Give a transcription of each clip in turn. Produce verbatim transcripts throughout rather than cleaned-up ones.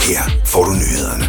Her får du nyhederne.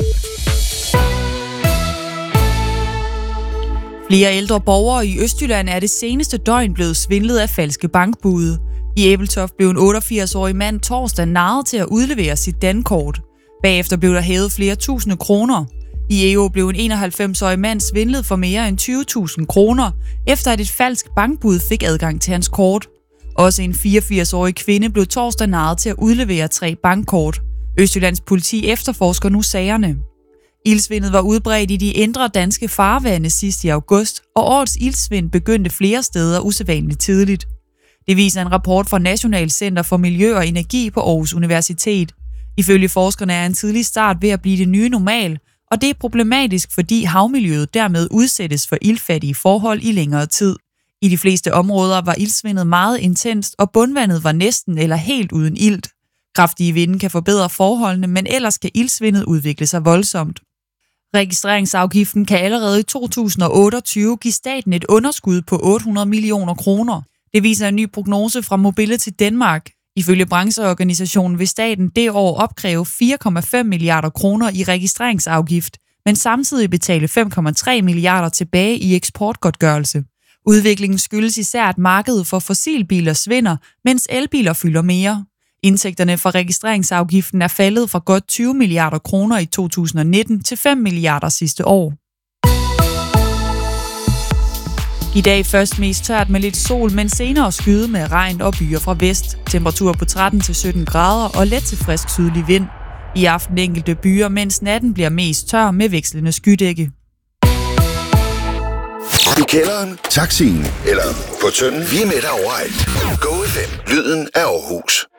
Flere ældre borgere i Østjylland er det seneste døgn blevet svindlet af falske bankbude. I Ebeltoft blev en otteogfirs-årig mand torsdag narret til at udlevere sit dankort. Bagefter blev der hævet flere tusinde kroner. I Eo blev en enoghalvfems-årig mand svindlet for mere end tyve tusind kroner, efter at et falsk bankbud fik adgang til hans kort. Også en fireogfirs-årig kvinde blev torsdag narret til at udlevere tre bankkort. Østjyllands politi efterforsker nu sagerne. Ildsvindet var udbredt i de indre danske farvande sidst i august, og årets ildsvind begyndte flere steder usædvanligt tidligt. Det viser en rapport fra National Center for Miljø og Energi på Aarhus Universitet. Ifølge forskerne er en tidlig start ved at blive det nye normal, og det er problematisk, fordi havmiljøet dermed udsættes for iltfattige forhold i længere tid. I de fleste områder var ildsvindet meget intenst, og bundvandet var næsten eller helt uden ilt. Kraftige vinde kan forbedre forholdene, men ellers kan ildsvindet udvikle sig voldsomt. Registreringsafgiften kan allerede i to tusind og otteogtyve give staten et underskud på otte hundrede millioner kroner. Det viser en ny prognose fra Mobility Denmark. Ifølge brancheorganisationen vil staten det år opkræve fire komma fem milliarder kroner i registreringsafgift, men samtidig betale fem komma tre milliarder tilbage i eksportgodtgørelse. Udviklingen skyldes især, at markedet for fossilbiler svinder, mens elbiler fylder mere. Indtægterne fra registreringsafgiften er faldet fra godt tyve milliarder kroner i to tusind og nitten til fem milliarder sidste år. I dag først mest tørt med lidt sol, men senere skyde med regn og byer fra vest. Temperatur på tretten til sytten grader og let til frisk sydlig vind. I aften enkelte byer, mens natten bliver mest tør med vekslende skydække. I kælderen, taxien eller på tønden. Vi er med dig overalt. Go F M, lyden af Aarhus.